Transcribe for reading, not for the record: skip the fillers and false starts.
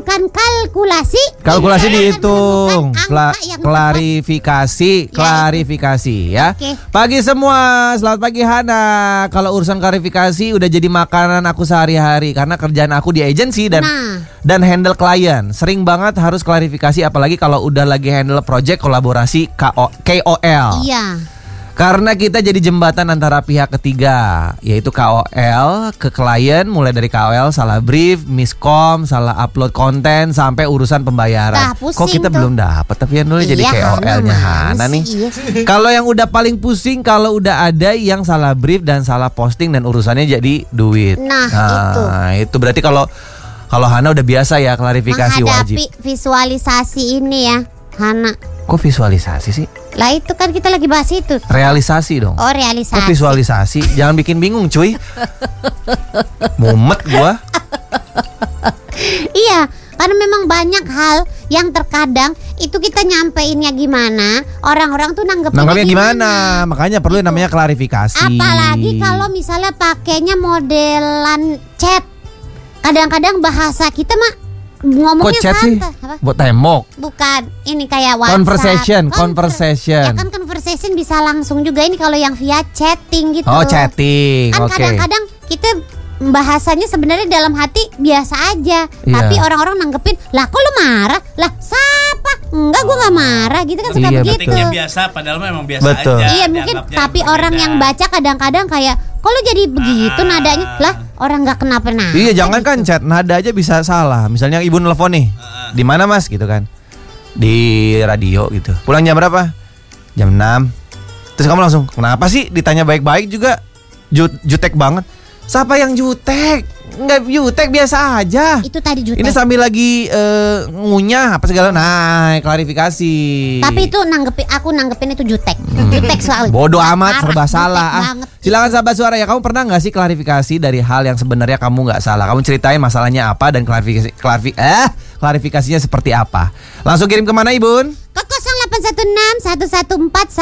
bukan kalkulasi. Kalkulasi dihitung. Klarifikasi Ya. Oke. Pagi semua, selamat pagi Hana. Kalau urusan klarifikasi udah jadi makanan aku sehari-hari karena kerjaan aku di agensi dan handle klien. Sering banget harus klarifikasi, apalagi kalau udah lagi handle project kolaborasi KOL. Iya. Karena kita jadi jembatan antara pihak ketiga, yaitu KOL ke klien, mulai dari KOL salah brief, miskom, salah upload konten, sampai urusan pembayaran. Kok kita belum dapat, tapi yang dulu jadi KOL-nya Hana nih. Iya. Kalau yang udah paling pusing, kalau udah ada yang salah brief dan salah posting dan urusannya jadi duit. Nah, itu berarti kalau Hana udah biasa ya klarifikasi wajib. Menghadapi visualisasi ini ya, Hana. Kok visualisasi sih? Lah itu kan kita lagi bahas itu. Realisasi dong. Oh, realisasi. Kok visualisasi? Jangan bikin bingung cuy. Mumet gua. Iya, karena memang banyak hal yang terkadang itu kita nyampeinnya gimana, orang-orang tuh nanggepinnya gimana. Makanya perlu namanya klarifikasi. Apalagi kalau misalnya pakainya modelan chat. Kadang-kadang bahasa kita mah ngomongnya santai. Apa? Buat tembok. Bukan, ini kayak WhatsApp. Conversation. Ya kan conversation bisa langsung juga, ini kalau yang via chatting gitu. Oh, chatting. Kan kadang-kadang kita bahasanya sebenarnya dalam hati biasa aja, tapi orang-orang nanggepin, lah kok lu marah? Lah siapa? Enggak, gue gak marah gitu kan, suka begitu. Ketiknya biasa, padahal memang biasa betul aja. Iya mungkin, tapi orang yang baca kadang-kadang kayak, kok lu jadi begitu nadanya? Lah orang gak kenapa-napa. Iya, jangan kan chat, nada aja bisa salah. Misalnya ibu nelfon nih, di mana mas gitu kan, di radio gitu. Pulang jam berapa? Jam 6. Terus kamu langsung, kenapa sih? Ditanya baik-baik juga jutek banget. Siapa yang jutek? Enggak jutek, biasa aja. Itu tadi jutek. Ini sambil lagi ngunyah apa segala. Nah, klarifikasi. Tapi itu aku nanggepin itu jutek. Jutek soal. Bodoh amat, serba salah. Silakan sahabat suara ya, kamu pernah nggak sih klarifikasi dari hal yang sebenarnya kamu nggak salah? Kamu ceritain masalahnya apa dan klarifikasinya seperti apa? Langsung kirim kemana Ibun? Ke 0816 114